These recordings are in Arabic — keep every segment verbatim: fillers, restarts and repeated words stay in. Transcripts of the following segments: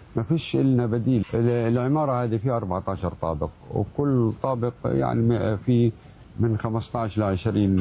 ما فيش لنا بديل. العمارة هذه فيها أربعة عشر طابق، وكل طابق يعني في من خمسة عشر ل عشرين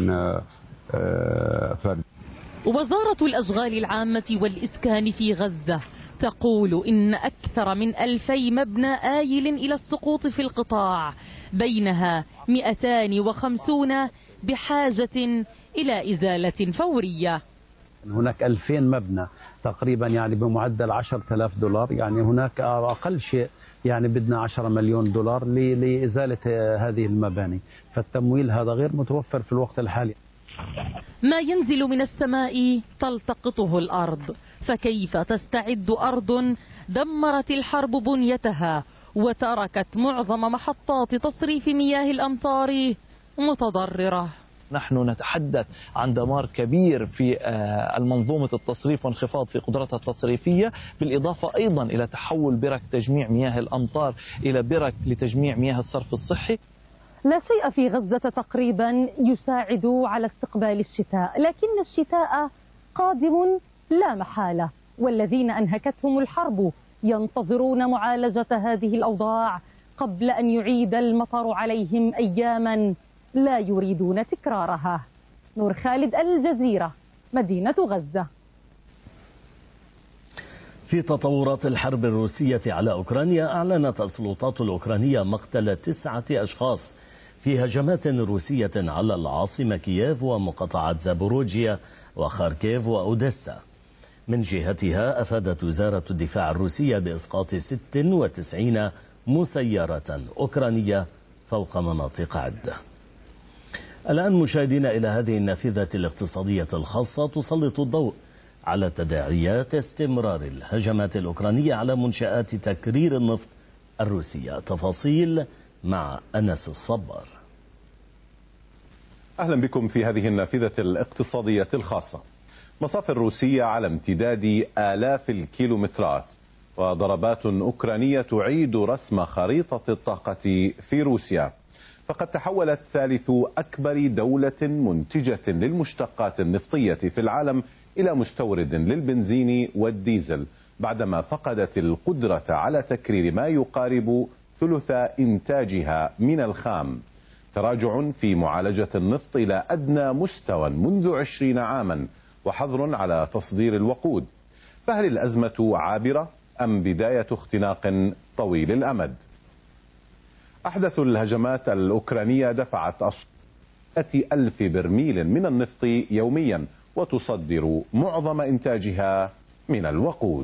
فرد. وزارة الأشغال العامة والإسكان في غزة تقول إن أكثر من ألفي مبنى آيل إلى السقوط في القطاع، بينها مئتان وخمسون بحاجة إلى إزالة فورية. هناك ألفين مبنى تقريبا يعني بمعدل عشرة آلاف دولار، يعني هناك أقل شيء يعني بدنا عشرة مليون دولار لإزالة هذه المباني، فالتمويل هذا غير متوفر في الوقت الحالي. ما ينزل من السماء تلتقطه الأرض، فكيف تستعد أرض دمرت الحرب بنيتها وتركت معظم محطات تصريف مياه الأمطار متضررة؟ نحن نتحدث عن دمار كبير في المنظومة التصريف وانخفاض في قدرتها التصريفية، بالإضافة أيضا إلى تحول برك تجميع مياه الأمطار إلى برك لتجميع مياه الصرف الصحي. لا شيء في غزة تقريبا يساعد على استقبال الشتاء، لكن الشتاء قادم لا محالة، والذين أنهكتهم الحرب ينتظرون معالجة هذه الأوضاع قبل أن يعيد المطر عليهم أياما لا يريدون تكرارها. نور خالد، الجزيرة، مدينة غزة. في تطورات الحرب الروسية على أوكرانيا، أعلنت السلطات الأوكرانية مقتل تسعة أشخاص في هجمات روسية على العاصمة كييف ومقاطعة زابوروجيا وخاركيف وأوديسا. من جهتها أفادت وزارة الدفاع الروسية بإسقاط ست وتسعين مسيرة أوكرانية فوق مناطق عدة. الآن مشاهدينا إلى هذه النافذة الاقتصادية الخاصة تسلط الضوء على تداعيات استمرار الهجمات الأوكرانية على منشآت تكرير النفط الروسية. تفاصيل مع أنس الصبار. أهلا بكم في هذه النافذة الاقتصادية الخاصة. مصافي الروسية على امتداد آلاف الكيلومترات، وضربات أوكرانية تعيد رسم خريطة الطاقة في روسيا. فقد تحولت ثالث أكبر دولة منتجة للمشتقات النفطية في العالم إلى مستورد للبنزين والديزل، بعدما فقدت القدرة على تكرير ما يقارب ثلث إنتاجها من الخام. تراجع في معالجة النفط إلى أدنى مستوى منذ عشرين عاما، وحظر على تصدير الوقود. فهل الأزمة عابرة أم بداية اختناق طويل الأمد؟ أحدث الهجمات الأوكرانية دفعت مئة ألف برميل من النفط يوميا، وتصدر معظم إنتاجها من الوقود.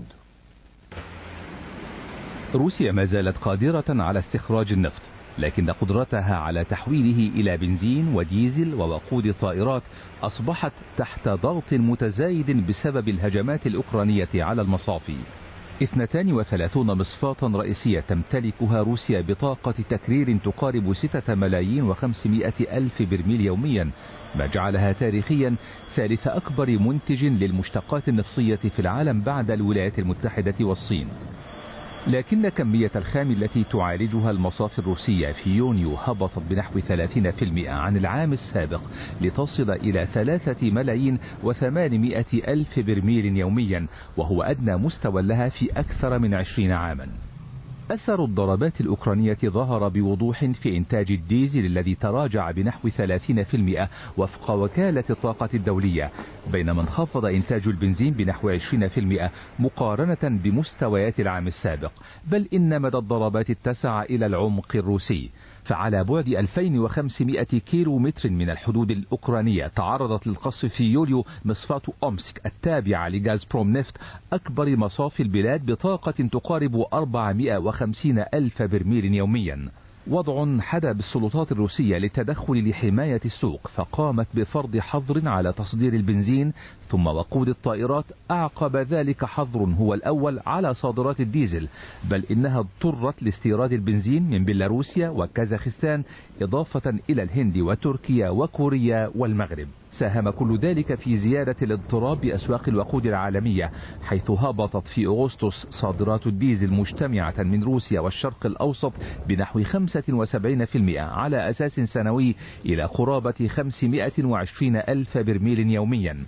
روسيا ما زالت قادرة على استخراج النفط، لكن قدرتها على تحويله إلى بنزين وديزل ووقود الطائرات أصبحت تحت ضغط متزايد بسبب الهجمات الأوكرانية على المصافي. اثنتان وثلاثون مصفاة رئيسية تمتلكها روسيا بطاقة تكرير تقارب ستة ملايين وخمسمائة ألف برميل يوميا، ما جعلها تاريخيا ثالث أكبر منتج للمشتقات النفطية في العالم بعد الولايات المتحدة والصين. لكن كمية الخام التي تعالجها المصافي الروسية في يونيو هبطت بنحو ثلاثين بالمئة عن العام السابق لتصل إلى ثلاثة ملايين وثمانمائة ألف برميل يوميا، وهو أدنى مستوى لها في أكثر من عشرين عاما. أثر الضربات الأوكرانية ظهر بوضوح في إنتاج الديزل الذي تراجع بنحو ثلاثين بالمئة وفق وكالة الطاقة الدولية، بينما انخفض إنتاج البنزين بنحو عشرين بالمئة مقارنة بمستويات العام السابق. بل إن مدى الضربات اتسع إلى العمق الروسي، فعلى بعد ألفين وخمسمائة كيلو متر من الحدود الأوكرانية تعرضت للقصف في يوليو مصفاة أومسك التابعة لغازبروم نفط، أكبر مصافي البلاد بطاقة تقارب أربعمائة وخمسين ألف برميل يوميا. وضع حدا بالسلطات الروسية للتدخل لحماية السوق، فقامت بفرض حظر على تصدير البنزين ثم وقود الطائرات، أعقب ذلك حظر هو الأول على صادرات الديزل، بل إنها اضطرت لاستيراد البنزين من بيلاروسيا وكازاخستان إضافة إلى الهند وتركيا وكوريا والمغرب. ساهم كل ذلك في زيادة الاضطراب بأسواق الوقود العالمية، حيث هبطت في أغسطس صادرات الديزل مجتمعة من روسيا والشرق الأوسط بنحو خمسة وسبعين بالمئة على أساس سنوي إلى قرابة خمسمائة وعشرين ألف برميل يوميا.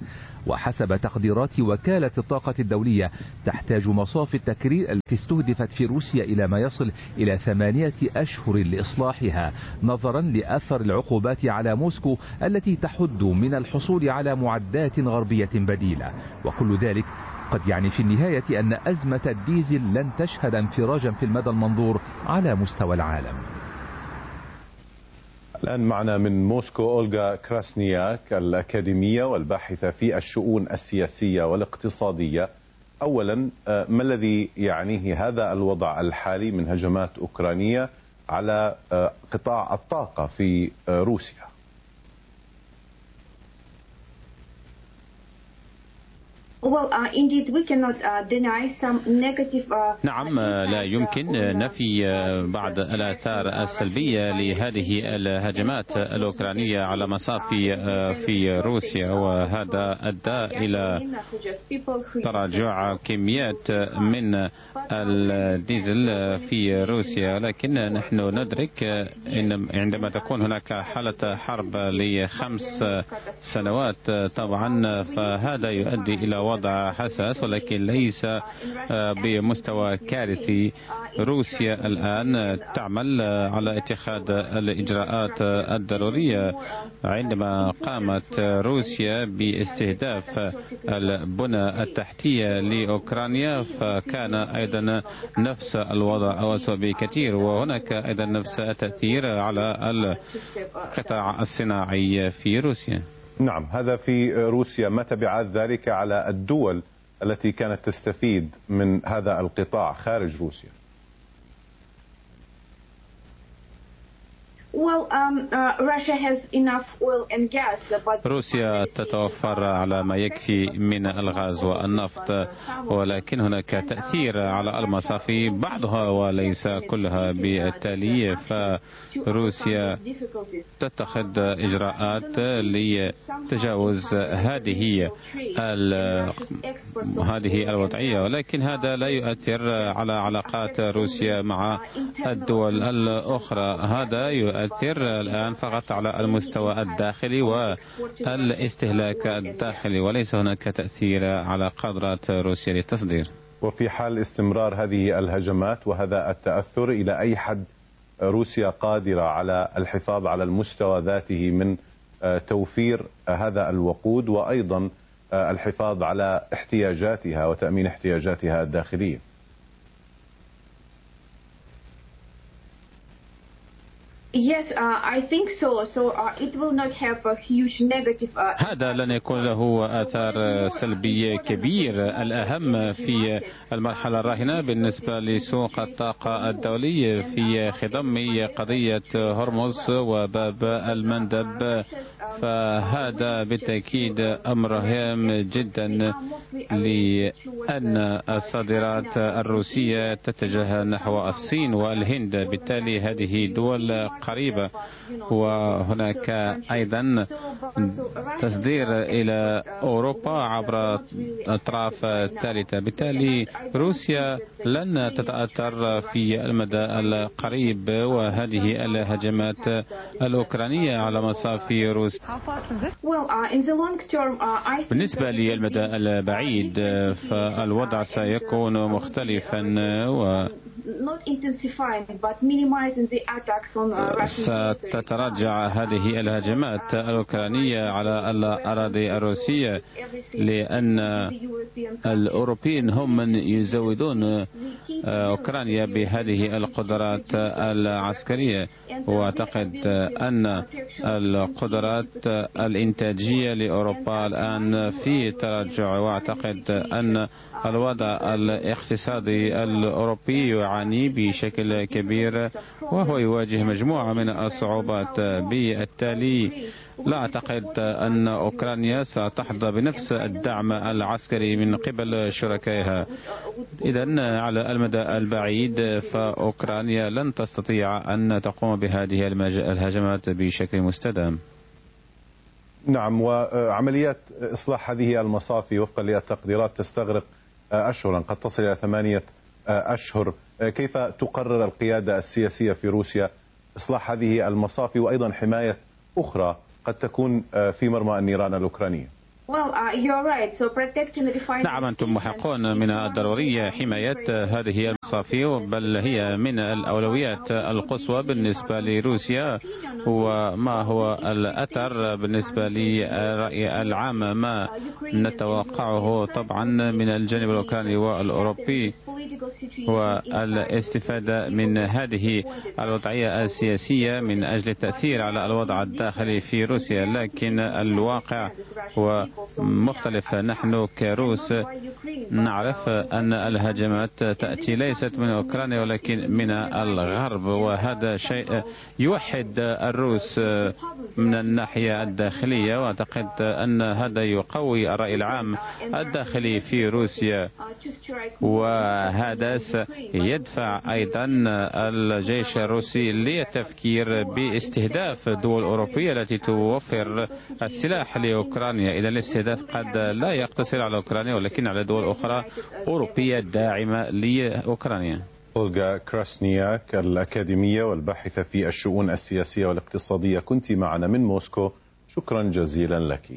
وحسب تقديرات وكالة الطاقة الدولية تحتاج مصافي التكرير التي استهدفت في روسيا إلى ما يصل إلى ثمانية أشهر لإصلاحها، نظرا لأثر العقوبات على موسكو التي تحد من الحصول على معدات غربية بديلة. وكل ذلك قد يعني في النهاية أن أزمة الديزل لن تشهد انفراجا في المدى المنظور على مستوى العالم. الآن معنا من موسكو أولغا كراسنياك الأكاديمية والباحثة في الشؤون السياسية والاقتصادية. أولا، ما الذي يعنيه هذا الوضع الحالي من هجمات أوكرانية على قطاع الطاقة في روسيا؟ Well, uh, indeed, we cannot uh, deny some negative. Uh, نعم، لا يمكن نفي بعض الآثار السلبية لهذه الهجمات الأوكرانية على مصافي في روسيا، وهذا أدى إلى تراجع كميات من الديزل في روسيا. لكن نحن ندرك أن عندما تكون هناك حالة حرب لخمس سنوات طبعا فهذا يؤدي إلى وضع حساس، ولكن ليس بمستوى كارثي. روسيا الآن تعمل على اتخاذ الإجراءات الضرورية. عندما قامت روسيا باستهداف البنى التحتية لأوكرانيا فكان أيضا نفس الوضع أو أسوأ بكثير، وهناك أيضا نفس التأثير على القطاع الصناعي في روسيا. نعم، هذا في روسيا. ما تبعات ذلك على الدول التي كانت تستفيد من هذا القطاع خارج روسيا؟ Well, um, uh, Russia has enough oil and gas, but روسيا تتوفر على ما يكفي من الغاز والنفط، ولكن هناك تأثير على المصافي بعضها وليس كلها. بالتالي فروسيا تتخذ إجراءات لتجاوز هذه هذه الوضعية، ولكن هذا لا يؤثر على علاقات روسيا مع الدول الأخرى. هذا يؤثر الآن فقط على المستوى الداخلي والاستهلاك الداخلي، وليس هناك تأثير على قدرات روسيا للتصدير. وفي حال استمرار هذه الهجمات وهذا التأثر، إلى أي حد روسيا قادرة على الحفاظ على المستوى ذاته من توفير هذا الوقود وأيضا الحفاظ على احتياجاتها وتأمين احتياجاتها الداخلية؟ Yes, uh, I think so. So uh, it will not have a huge negative. Uh, هذا لن يكون له آثار سلبية كبيرة. الأهم في المرحلة الراهنة بالنسبة لسوق الطاقة الدولي في خضم قضية هرمز وباب المندب، فهذا بالتأكيد أمر هام جدا لأن الصادرات الروسية تتجه نحو الصين والهند، بالتالي هذه دول قريبة، وهناك أيضا تصدير إلى أوروبا عبر أطراف ثالثة. بالتالي روسيا لن تتأثر في المدى القريب، وهذه الهجمات الأوكرانية على مصافي روسيا. بالنسبة للمدى البعيد فالوضع سيكون مختلفا و ستتراجع هذه الهجمات الأوكرانية على الأراضي الروسية، لأن الأوروبيين هم من يزودون أوكرانيا بهذه القدرات العسكرية، وأعتقد أن القدرات الإنتاجية لأوروبا الآن في تراجع، وأعتقد أن الوضع الاقتصادي الأوروبي يعاني بشكل كبير وهو يواجه مجموعة من الصعوبات. بالتالي لا أعتقد أن أوكرانيا ستحظى بنفس الدعم العسكري من قبل شركائها. إذن على المدى البعيد فأوكرانيا لن تستطيع أن تقوم بهذه الهجمات بشكل مستدام. نعم، وعمليات إصلاح هذه المصافي وفقا للتقديرات تستغرق أشهرا، قد تصل إلى ثمانية أشهر. كيف تقرر القيادة السياسية في روسيا إصلاح هذه المصافي وأيضا حماية أخرى قد تكون في مرمى النيران الأوكرانية؟ نعم، أنتم محقون. من الضروري حماية هذه المصافي، بل هي من الأولويات القصوى بالنسبة لروسيا. وما هو الأثر بالنسبة للرأي العام؟ ما نتوقعه طبعا من الجانب الأوكراني والأوروبي والاستفادة من هذه الوضعية السياسية من أجل التأثير على الوضع الداخلي في روسيا. لكن الواقع هو مختلف. نحن كروس نعرف أن الهجمات تأتي ليست من أوكرانيا ولكن من الغرب، وهذا شيء يوحد الروس من الناحية الداخلية، وأعتقد أن هذا يقوي الرأي العام الداخلي في روسيا، وهذا يدفع أيضا الجيش الروسي للتفكير باستهداف دول أوروبية التي توفر السلاح لأوكرانيا. إذا الاستهداف قد لا يقتصر على أوكرانيا ولكن على دول أخرى أوروبية داعمة لأوكرانيا. أولغا كراسنياك الأكاديمية والباحثة في الشؤون السياسية والاقتصادية، كنت معنا من موسكو، شكرا جزيلا لك.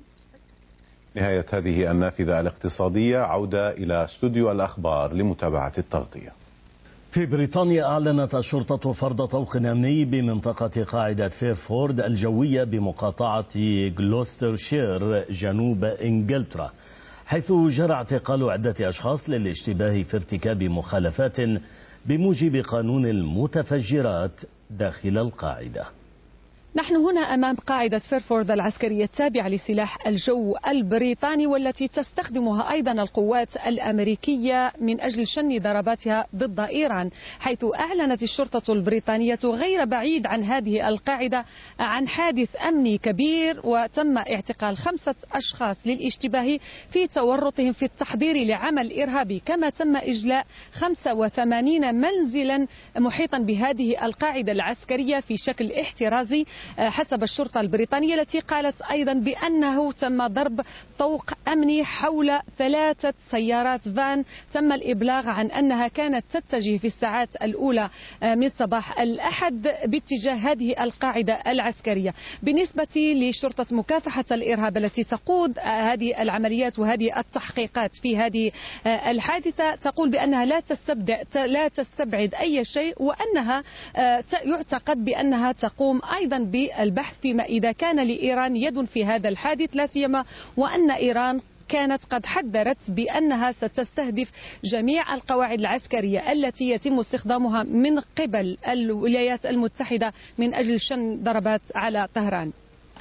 نهاية هذه النافذة الاقتصادية، عودة إلى استوديو الأخبار لمتابعة التغطية. في بريطانيا أعلنت الشرطة فرض طوق أمني بمنطقة قاعدة فيرفورد الجوية بمقاطعة غلوسترشير جنوب إنجلترا، حيث جرى اعتقال عدة أشخاص للاشتباه في ارتكاب مخالفات بموجب قانون المتفجرات داخل القاعدة. نحن هنا أمام قاعدة فيرفورد العسكرية التابعة لسلاح الجو البريطاني، والتي تستخدمها أيضا القوات الأمريكية من أجل شن ضرباتها ضد إيران، حيث أعلنت الشرطة البريطانية غير بعيد عن هذه القاعدة عن حادث أمني كبير، وتم اعتقال خمسة أشخاص للاشتباه في تورطهم في التحضير لعمل إرهابي، كما تم إجلاء خمسة وثمانين منزلا محيطا بهذه القاعدة العسكرية في شكل احترازي حسب الشرطة البريطانية، التي قالت أيضا بأنه تم ضرب طوق أمني حول ثلاثة سيارات فان تم الإبلاغ عن أنها كانت تتجه في الساعات الأولى من صباح الأحد باتجاه هذه القاعدة العسكرية. بالنسبة لشرطة مكافحة الإرهاب التي تقود هذه العمليات وهذه التحقيقات في هذه الحادثة، تقول بأنها لا تستبعد لا تستبعد أي شيء، وأنها يعتقد بأنها تقوم أيضا بالبحث فيما إذا كان لإيران يد في هذا الحادث، لا سيما وأن إيران كانت قد حذرت بأنها ستستهدف جميع القواعد العسكرية التي يتم استخدامها من قبل الولايات المتحدة من أجل شن ضربات على طهران.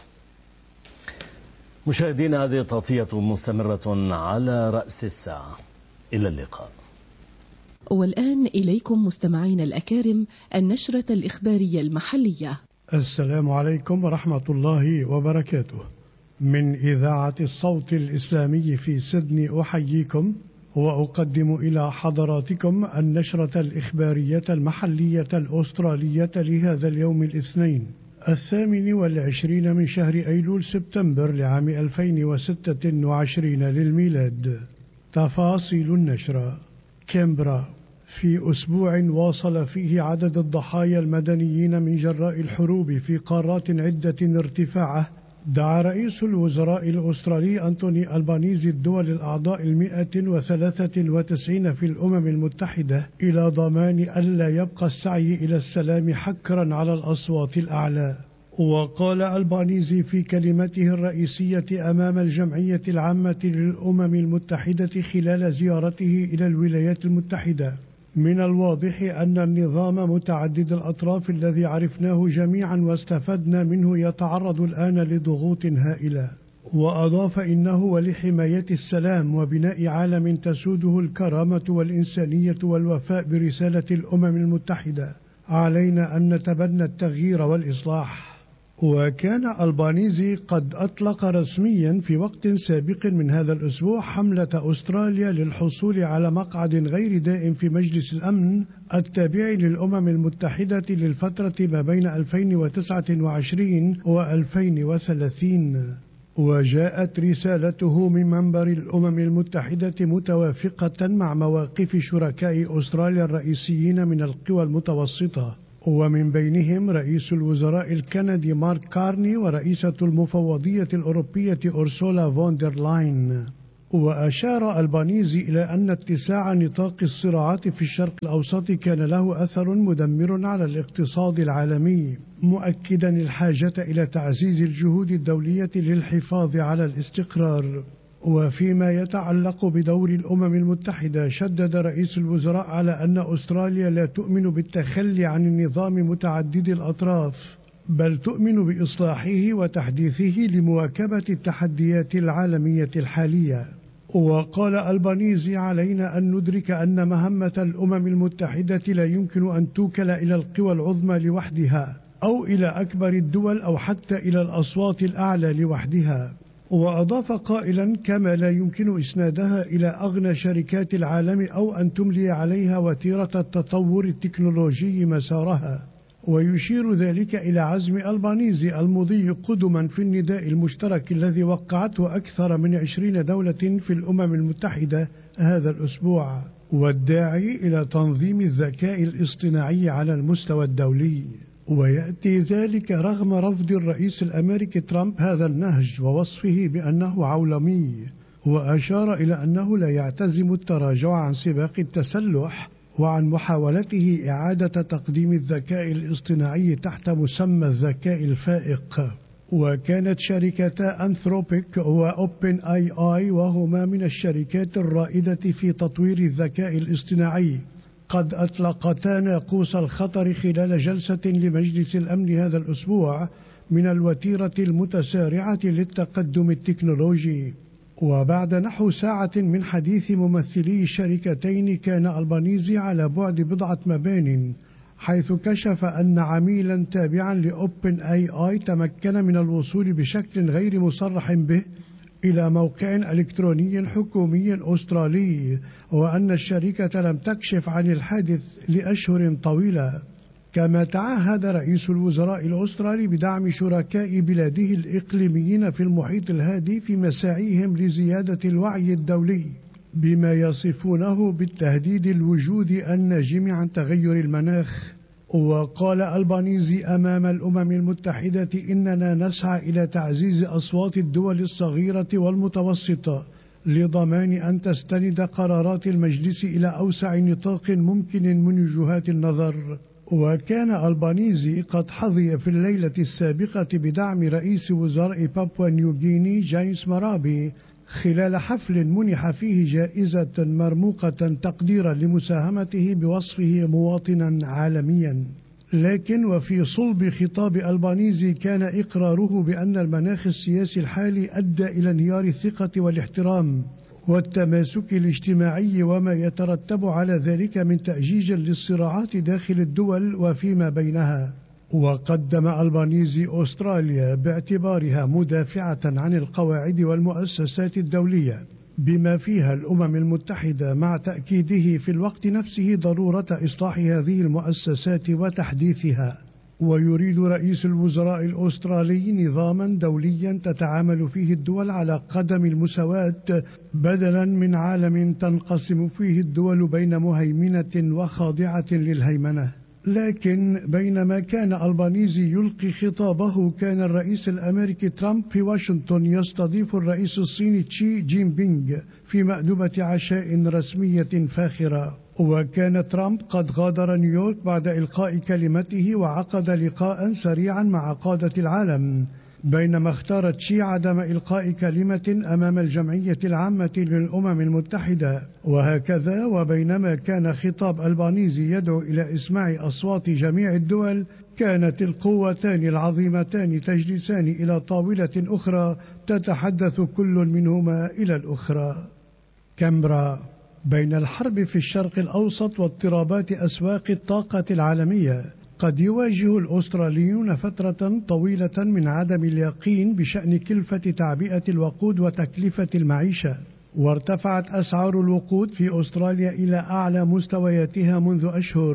مشاهدينا، هذه تغطية مستمرة على رأس الساعة. إلى اللقاء. والآن إليكم مستمعين الأكارم النشرة الإخبارية المحلية. السلام عليكم ورحمة الله وبركاته. من إذاعة الصوت الإسلامي في سيدني أحييكم وأقدم إلى حضراتكم النشرة الإخبارية المحلية الأسترالية لهذا اليوم الاثنين الثامن والعشرين من شهر أيلول سبتمبر لعام ألفين وستة وعشرين للميلاد. تفاصيل النشرة. كامبرا، في أسبوع واصل فيه عدد الضحايا المدنيين من جراء الحروب في قارات عدة ارتفاعه، دعا رئيس الوزراء الأسترالي أنتوني ألبانيزي الدول الأعضاء المئة وثلاثة وتسعين في الأمم المتحدة إلى ضمان ألا يبقى السعي إلى السلام حكرا على الأصوات الأعلى. وقال ألبانيزي في كلمته الرئيسية أمام الجمعية العامة للأمم المتحدة خلال زيارته إلى الولايات المتحدة: من الواضح أن النظام متعدد الأطراف الذي عرفناه جميعا واستفدنا منه يتعرض الآن لضغوط هائلة. وأضاف: إنه ولحماية السلام وبناء عالم تسوده الكرامة والإنسانية والوفاء برسالة الأمم المتحدة علينا أن نتبنى التغيير والإصلاح. وكان ألبانيزي قد أطلق رسميا في وقت سابق من هذا الأسبوع حملة أستراليا للحصول على مقعد غير دائم في مجلس الأمن التابع للأمم المتحدة للفترة ما بين ألفين وتسعة وعشرين وألفين وثلاثين. وجاءت رسالته من منبر الأمم المتحدة متوافقة مع مواقف شركاء أستراليا الرئيسيين من القوى المتوسطة، ومن بينهم رئيس الوزراء الكندي مارك كارني ورئيسة المفوضية الأوروبية أورسولا فون دير لاين. وأشار ألبانيزي إلى أن اتساع نطاق الصراعات في الشرق الأوسط كان له أثر مدمر على الاقتصاد العالمي، مؤكدا الحاجة إلى تعزيز الجهود الدولية للحفاظ على الاستقرار. وفيما يتعلق بدور الأمم المتحدة، شدد رئيس الوزراء على أن أستراليا لا تؤمن بالتخلي عن النظام متعدد الأطراف، بل تؤمن بإصلاحه وتحديثه لمواكبة التحديات العالمية الحالية. وقال ألبانيزي: علينا أن ندرك أن مهمة الأمم المتحدة لا يمكن أن توكل إلى القوى العظمى لوحدها أو إلى أكبر الدول أو حتى إلى الأصوات الأعلى لوحدها. وأضاف قائلا: كما لا يمكن إسنادها إلى أغنى شركات العالم أو أن تملي عليها وتيرة التطور التكنولوجي مسارها. ويشير ذلك إلى عزم ألبانيزي المضي قدما في النداء المشترك الذي وقعته أكثر من عشرين دولة في الأمم المتحدة هذا الأسبوع، والداعي إلى تنظيم الذكاء الاصطناعي على المستوى الدولي. ويأتي ذلك رغم رفض الرئيس الأمريكي ترامب هذا النهج ووصفه بأنه عولمي، وأشار إلى أنه لا يعتزم التراجع عن سباق التسلح وعن محاولته إعادة تقديم الذكاء الاصطناعي تحت مسمى الذكاء الفائق. وكانت شركتا أنثروبيك وأوبن آي آي، وهما من الشركات الرائدة في تطوير الذكاء الاصطناعي، قد أطلقتا ناقوس الخطر خلال جلسة لمجلس الأمن هذا الأسبوع من الوتيرة المتسارعة للتقدم التكنولوجي. وبعد نحو ساعة من حديث ممثلي الشركتين، كان ألبانيزي على بعد بضعة مبان، حيث كشف أن عميلا تابعا لأوبن آي آي تمكن من الوصول بشكل غير مصرح به إلى موقع إلكتروني حكومي أسترالي، وأن الشركة لم تكشف عن الحادث لأشهر طويلة. كما تعهد رئيس الوزراء الأسترالي بدعم شركاء بلاده الإقليميين في المحيط الهادي في مساعيهم لزيادة الوعي الدولي بما يصفونه بالتهديد الوجودي الناجم عن تغير المناخ. وقال ألبانيزي أمام الأمم المتحدة: إننا نسعى إلى تعزيز أصوات الدول الصغيرة والمتوسطة لضمان أن تستند قرارات المجلس إلى أوسع نطاق ممكن من وجهات النظر. وكان ألبانيزي قد حظي في الليلة السابقة بدعم رئيس وزراء بابوا نيوغيني جيمس مارابي خلال حفل منح فيه جائزة مرموقة تقديرا لمساهمته بوصفه مواطنا عالميا. لكن وفي صلب خطاب ألبانيزي كان إقراره بأن المناخ السياسي الحالي أدى إلى انهيار الثقة والاحترام والتماسك الاجتماعي وما يترتب على ذلك من تأجيج للصراعات داخل الدول وفيما بينها. وقدم ألبانيزي أستراليا باعتبارها مدافعة عن القواعد والمؤسسات الدولية بما فيها الأمم المتحدة، مع تأكيده في الوقت نفسه ضرورة إصلاح هذه المؤسسات وتحديثها. ويريد رئيس الوزراء الأسترالي نظاما دوليا تتعامل فيه الدول على قدم المساواة، بدلا من عالم تنقسم فيه الدول بين مهيمنة وخاضعة للهيمنة. لكن بينما كان ألبانيزي يلقي خطابه، كان الرئيس الأمريكي ترامب في واشنطن يستضيف الرئيس الصيني شي جين بينغ في مأدبة عشاء رسمية فاخرة. وكان ترامب قد غادر نيويورك بعد إلقاء كلمته وعقد لقاء سريعا مع قادة العالم، بينما اختار تشي عدم إلقاء كلمة أمام الجمعية العامة للأمم المتحدة. وهكذا وبينما كان خطاب ألبانيزي يدعو إلى إسماع أصوات جميع الدول، كانت القوتان العظيمتان تجلسان إلى طاولة أخرى تتحدث كل منهما إلى الأخرى. كامبرا. بين الحرب في الشرق الأوسط واضطرابات أسواق الطاقة العالمية، قد يواجه الأستراليون فترة طويلة من عدم اليقين بشأن كلفة تعبئة الوقود وتكلفة المعيشة. وارتفعت أسعار الوقود في أستراليا إلى أعلى مستوياتها منذ أشهر،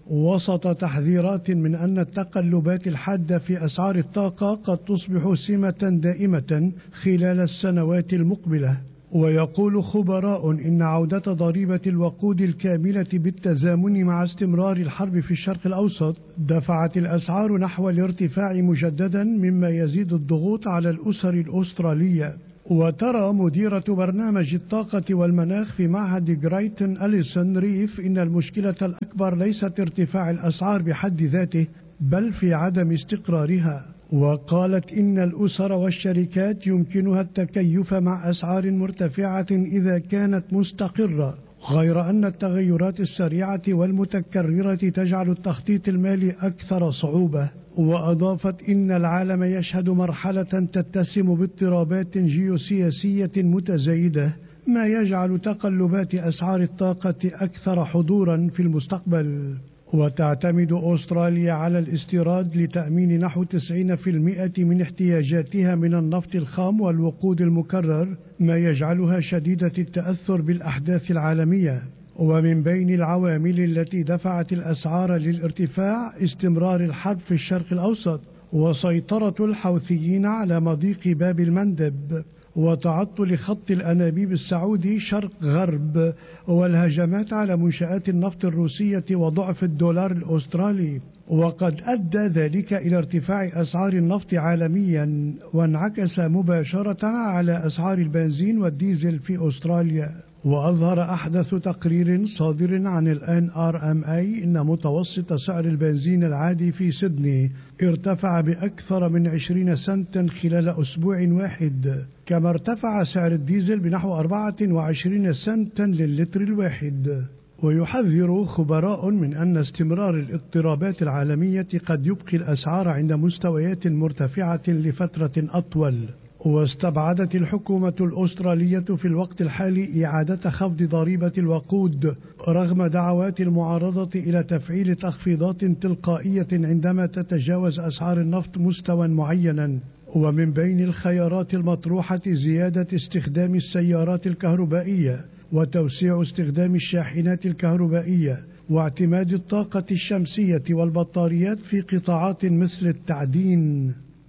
وسط تحذيرات من أن التقلبات الحادة في أسعار الطاقة قد تصبح سمة دائمة خلال السنوات المقبلة. ويقول خبراء إن عودة ضريبة الوقود الكاملة بالتزامن مع استمرار الحرب في الشرق الأوسط دفعت الأسعار نحو الارتفاع مجددا، مما يزيد الضغوط على الأسر الأسترالية. وترى مديرة برنامج الطاقة والمناخ في معهد جرايتن أليسون ريف إن المشكلة الأكبر ليست ارتفاع الأسعار بحد ذاته، بل في عدم استقرارها. وقالت إن الأسر والشركات يمكنها التكيف مع أسعار مرتفعة إذا كانت مستقرة، غير أن التغيرات السريعة والمتكررة تجعل التخطيط المالي أكثر صعوبة. وأضافت إن العالم يشهد مرحلة تتسم باضطرابات جيوسياسية متزايدة، ما يجعل تقلبات أسعار الطاقة أكثر حضورا في المستقبل. وتعتمد أستراليا على الاستيراد لتأمين نحو تسعين بالمئة من احتياجاتها من النفط الخام والوقود المكرر، ما يجعلها شديدة التأثر بالأحداث العالمية. ومن بين العوامل التي دفعت الأسعار للارتفاع استمرار الحرب في الشرق الأوسط، وسيطرة الحوثيين على مضيق باب المندب، وتعطل خط الأنابيب السعودي شرق غرب، والهجمات على منشآت النفط الروسية وضعف الدولار الأسترالي. وقد أدى ذلك إلى ارتفاع أسعار النفط عالميا، وانعكس مباشرة على أسعار البنزين والديزل في أستراليا. وأظهر أحدث تقرير صادر عن ال إن آر إم إيه إن متوسط سعر البنزين العادي في سيدني ارتفع بأكثر من عشرين سنتا خلال أسبوع واحد، كما ارتفع سعر الديزل بنحو أربعة وعشرين سنتا للتر الواحد. ويحذر خبراء من أن استمرار الاضطرابات العالمية قد يبقي الأسعار عند مستويات مرتفعة لفترة أطول. واستبعدت الحكومة الأسترالية في الوقت الحالي إعادة خفض ضريبة الوقود، رغم دعوات المعارضة إلى تفعيل تخفيضات تلقائية عندما تتجاوز أسعار النفط مستوى معينا. ومن بين الخيارات المطروحة زيادة استخدام السيارات الكهربائية، وتوسيع استخدام الشاحنات الكهربائية، واعتماد الطاقة الشمسية والبطاريات في قطاعات مثل التعدين.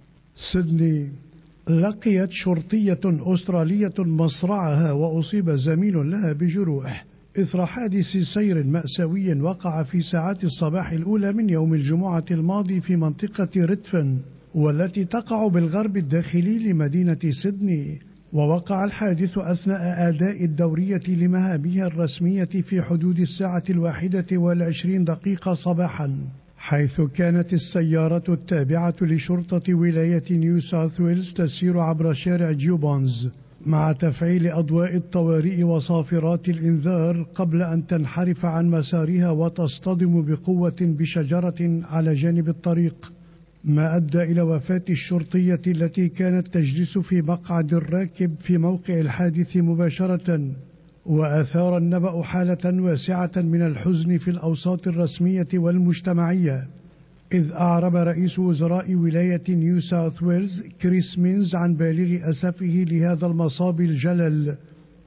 سيدني. لقيت شرطية أسترالية مصرعها وأصيب زميل لها بجروح إثر حادث سير مأساوي وقع في ساعات الصباح الأولى من يوم الجمعة الماضي في منطقة ريدفن، والتي تقع بالغرب الداخلي لمدينة سيدني. ووقع الحادث أثناء أداء الدورية لمهامها الرسمية في حدود الساعة الواحدة والعشرين دقيقة صباحا، حيث كانت السيارة التابعة لشرطة ولاية نيو ساوث ويلز تسير عبر شارع جيوبونز مع تفعيل أضواء الطوارئ وصافرات الإنذار قبل أن تنحرف عن مسارها وتصطدم بقوة بشجرة على جانب الطريق، ما أدى إلى وفاة الشرطية التي كانت تجلس في مقعد الراكب في موقع الحادث مباشرة. وأثار النبأ حالة واسعة من الحزن في الأوساط الرسمية والمجتمعية، إذ أعرب رئيس وزراء ولاية نيو ساوث ويلز كريس مينز عن بالغ أسفه لهذا المصاب الجلل،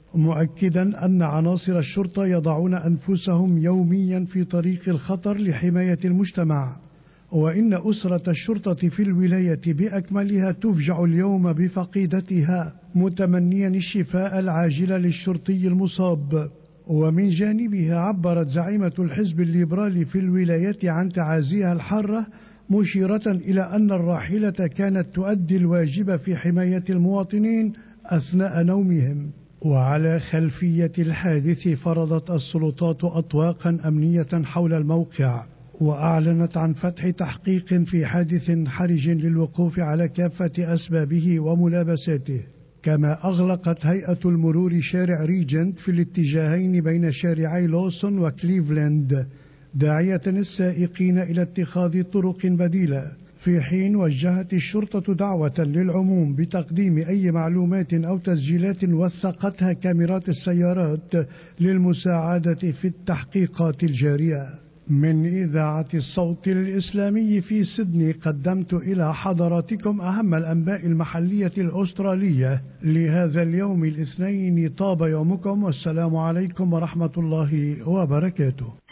مؤكدا أن عناصر الشرطة يضعون أنفسهم يوميا في طريق الخطر لحماية المجتمع، وإن أسرة الشرطة في الولاية بأكملها تفجع اليوم بفقيدتها، متمنيا الشفاء العاجل للشرطي المصاب. ومن جانبها عبرت زعيمة الحزب الليبرالي في الولاية عن تعازيها الحارة، مشيرة إلى أن الراحلة كانت تؤدي الواجب في حماية المواطنين أثناء نومهم. وعلى خلفية الحادث فرضت السلطات أطواقا أمنية حول الموقع، وأعلنت عن فتح تحقيق في حادث حرج للوقوف على كافة أسبابه وملابساته. كما أغلقت هيئة المرور شارع ريجنت في الاتجاهين بين شارعي لوسون وكليفلاند، داعية السائقين إلى اتخاذ طرق بديلة، في حين وجهت الشرطة دعوة للعموم بتقديم أي معلومات أو تسجيلات وثقتها كاميرات السيارات للمساعدة في التحقيقات الجارية. من إذاعة الصوت الإسلامي في سيدني قدمت إلى حضراتكم أهم الأنباء المحلية الأسترالية لهذا اليوم الاثنين. طاب يومكم، والسلام عليكم ورحمة الله وبركاته.